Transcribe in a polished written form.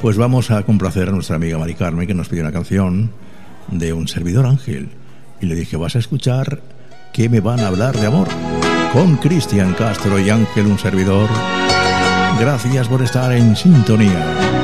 Pues vamos a complacer a nuestra amiga Mari Carmen, que nos pidió una canción de un servidor Ángel. Y le dije, vas a escuchar ¿Qué me van a hablar de amor? Con Cristian Castro y Ángel, un servidor. Gracias por estar en sintonía.